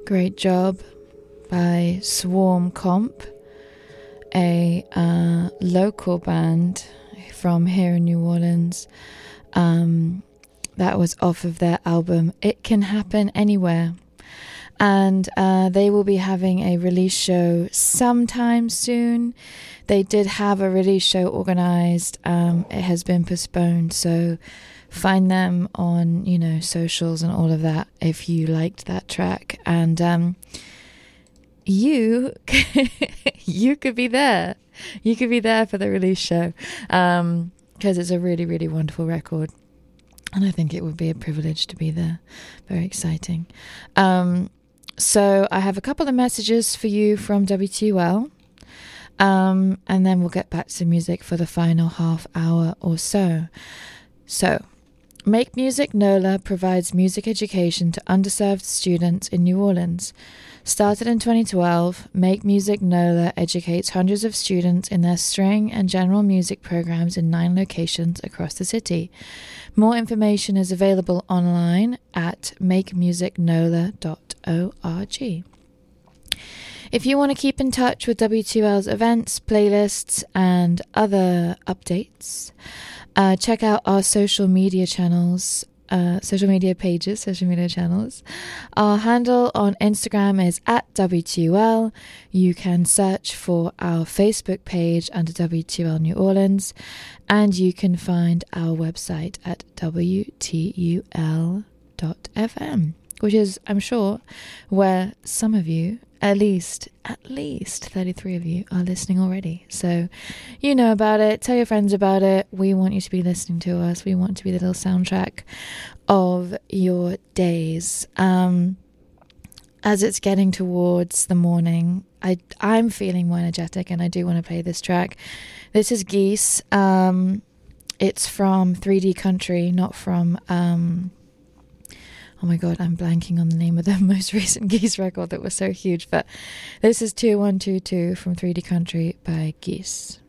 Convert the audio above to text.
Great job by Swarm Comp, a local band from here in New Orleans. That was off of their album It Can Happen Anywhere. And they will be having a release show sometime soon. They did have a release show organized. It has been postponed, so find them on, socials and all of that if you liked that track. And you could be there. You could be there for the release show, because it's a really, really wonderful record. And I think it would be a privilege to be there. Very exciting. So I have a couple of messages for you from WTUL. And then we'll get back to music for the final half hour or so. So, Make Music NOLA provides music education to underserved students in New Orleans. Started in 2012, Make Music NOLA educates hundreds of students in their string and general music programs in 9 locations across the city. More information is available online at makemusicnola.org. If you want to keep in touch with WTUL's events, playlists, and other updates, check out our social media channels. Social media channels. Our handle on Instagram is @WTUL. You can search for our Facebook page under WTUL New Orleans, and you can find our website at WTUL.FM, which is, I'm sure, where some of you, at least 33 of you, are listening already. So you know about it. Tell your friends about it. We want you to be listening to us. We want to be the little soundtrack of your days. As it's getting towards the morning, I'm feeling more energetic, and I do want to play this track. This is Geese. It's from 3D Country, not from... oh my god, I'm blanking on the name of the most recent Geese record that was so huge. But this is 2122 from 3D Country by Geese.